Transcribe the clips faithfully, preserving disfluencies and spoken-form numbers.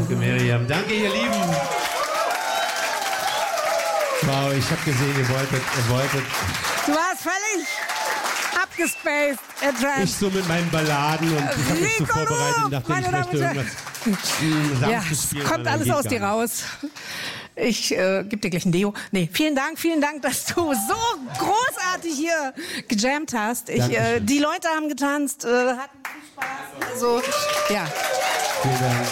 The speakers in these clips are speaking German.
Danke, Miriam. Danke, ihr Lieben. Wow, ich habe gesehen, ihr wolltet, ihr wolltet. Du warst völlig abgespaced. Adrian. Ich so mit meinen Balladen und ich habe mich so vorbereitet und dachte, ich möchte irgendwas mh, ja, Sanftes spielen. es kommt alles aus dir raus. Ich äh, gebe dir gleich ein Deo. Nee, vielen Dank, vielen Dank, dass du so großartig hier gejammt hast. Ich, äh, die Leute haben getanzt, äh, hatten viel Spaß. Also, ja. Vielen Dank.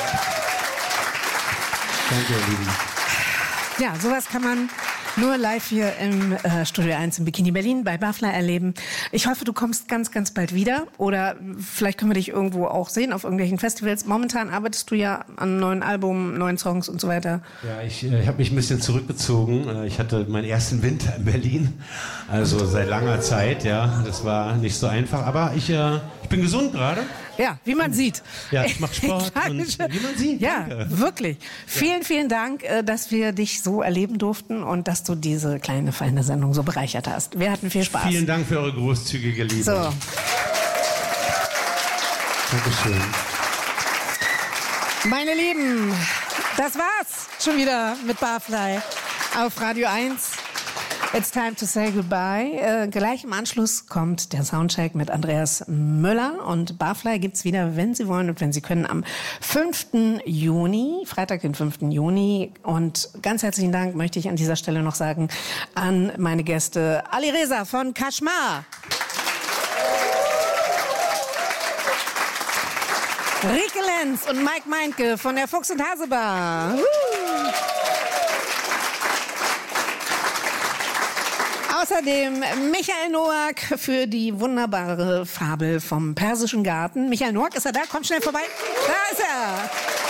Danke, ihr Lieben. Ja, sowas kann man nur live hier im äh, Studio eins im Bikini Berlin bei Barfly erleben. Ich hoffe, du kommst ganz, ganz bald wieder. Oder vielleicht können wir dich irgendwo auch sehen auf irgendwelchen Festivals. Momentan arbeitest du ja an einem neuen Album, neuen Songs und so weiter. Ja, ich, äh, ich habe mich ein bisschen zurückgezogen. Ich hatte meinen ersten Winter in Berlin. Also seit langer Zeit, ja. Das war nicht so einfach. Aber ich, äh, ich bin gesund gerade. Ja, wie man sieht. Ja, ich mache Sport und wie man sieht. Ja, danke. Wirklich. Vielen, vielen Dank, dass wir dich so erleben durften und dass du diese kleine, feine Sendung so bereichert hast. Wir hatten viel Spaß. Vielen Dank für eure großzügige Liebe. So. Dankeschön. Meine Lieben, das war's schon wieder mit Barfly auf Radio eins. It's time to say goodbye. Äh, gleich im Anschluss kommt der Soundcheck mit Andreas Möller und Barfly gibt's wieder, wenn Sie wollen und wenn Sie können, am fünften Juni, Freitag, den fünften Juni. Und ganz herzlichen Dank möchte ich an dieser Stelle noch sagen an meine Gäste Ali Reza von Kashmar, Rike Lenz und Mike Meinke von der Fuchs und Hase Bar. Außerdem Michael Noack für die wunderbare Fabel vom Persischen Garten. Michael Noack, ist er da? Komm schnell vorbei. Da ist er.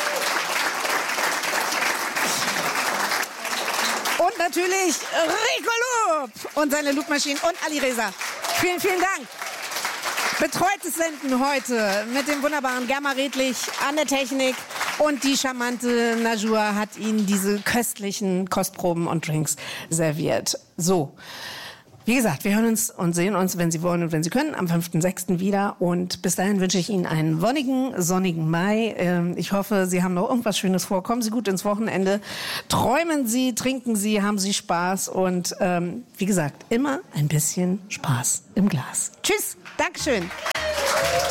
Und natürlich Rico Loop und seine Loopmaschinen und Ali Reza. Vielen, vielen Dank. Betreutes Senden heute mit dem wunderbaren Germa Redlich an der Technik. Und die charmante Najua hat Ihnen diese köstlichen Kostproben und Drinks serviert. So, wie gesagt, wir hören uns und sehen uns, wenn Sie wollen und wenn Sie können, am fünften sechsten wieder. Und bis dahin wünsche ich Ihnen einen wonnigen, sonnigen Mai. Ich hoffe, Sie haben noch irgendwas Schönes vor. Kommen Sie gut ins Wochenende. Träumen Sie, trinken Sie, haben Sie Spaß. Und ähm, wie gesagt, immer ein bisschen Spaß im Glas. Tschüss, Dankeschön.